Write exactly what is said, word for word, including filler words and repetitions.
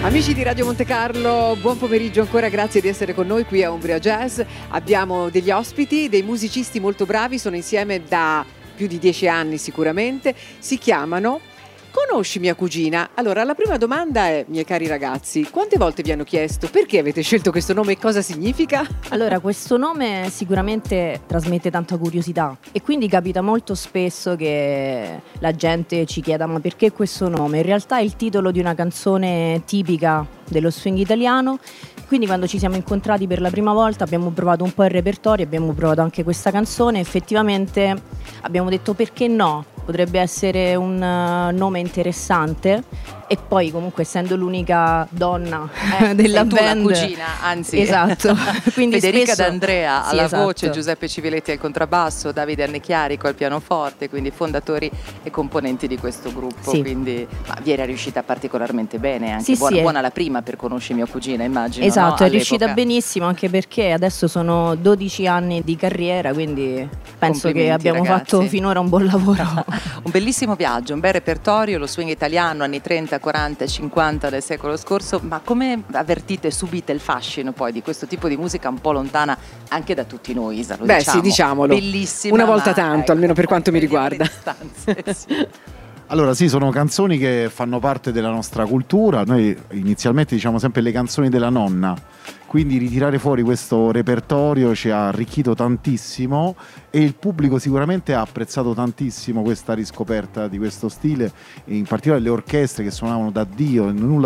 Amici di Radio Monte Carlo, buon pomeriggio ancora, grazie di essere con noi qui a Umbria Jazz. Abbiamo degli ospiti, dei musicisti molto bravi, sono insieme da più di dieci anni sicuramente, si chiamano Conosci mia cugina? Allora, la prima domanda è, miei cari ragazzi, quante volte vi hanno chiesto perché avete scelto questo nome e cosa significa? Allora, questo nome sicuramente trasmette tanta curiosità e quindi capita molto spesso che la gente ci chieda ma perché questo nome? In realtà è il titolo di una canzone tipica dello swing italiano, quindi quando ci siamo incontrati per la prima volta abbiamo provato un po' il repertorio, abbiamo provato anche questa canzone, effettivamente abbiamo detto perché no? Potrebbe essere un uh, nome interessante e poi comunque essendo l'unica donna eh, della sei tu band, la cugina, anzi esatto. Quindi Federica spesso... D'Andrea sì, alla esatto. voce, Giuseppe Civiletti al contrabbasso, Davide Annecchiarico al pianoforte, quindi fondatori e componenti di questo gruppo. Sì. Quindi ma vi era riuscita particolarmente bene, anche sì, buona, sì, buona la prima per Conosci mia cugina, immagino. Esatto, no? è riuscita All'epoca. benissimo anche perché adesso sono dodici anni di carriera, quindi penso che abbiamo ragazzi. fatto finora un buon lavoro. Un bellissimo viaggio, un bel repertorio, lo swing italiano anni trenta, quaranta, cinquanta del secolo scorso, ma come avvertite subite il fascino poi di questo tipo di musica un po' lontana anche da tutti noi, Isa, lo Beh diciamo. sì, diciamolo, bellissima, una volta ma, tanto, ecco, almeno per quanto mi riguarda. Distanze, sì. Allora sì, sono canzoni che fanno parte della nostra cultura, noi inizialmente diciamo sempre le canzoni della nonna, quindi ritirare fuori questo repertorio ci ha arricchito tantissimo e il pubblico sicuramente ha apprezzato tantissimo questa riscoperta di questo stile, in particolare le orchestre che suonavano da Dio, nulla